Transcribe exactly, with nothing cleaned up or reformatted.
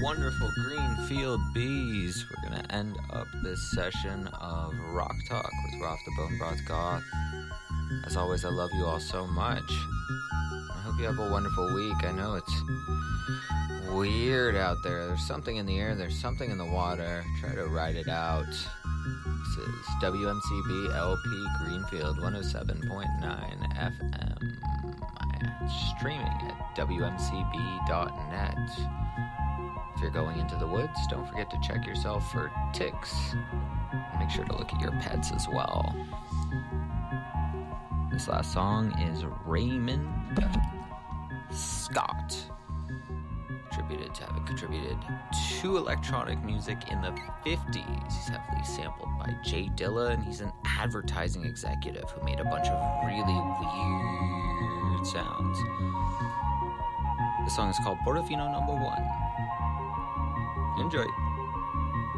wonderful Greenfield Bees. We're going to end up this session of Rock Talk with Rolf the Bone Broth Goth. As always, I love you all so much. I hope you have a wonderful week. I know it's weird out there. There's something in the air. There's something in the water. Try to ride it out. This is W M C B L P Greenfield one oh seven point nine F M. Streaming at W M C B dot net. If you're going into the woods, don't forget to check yourself for ticks. Make sure to look at your pets as well. This last song is Raymond Scott. Attributed to having contributed to electronic music in the fifties. He's heavily sampled by Jay Dilla, and he's an advertising executive who made a bunch of really weird sounds. The song is called Portofino Number One. Enjoy.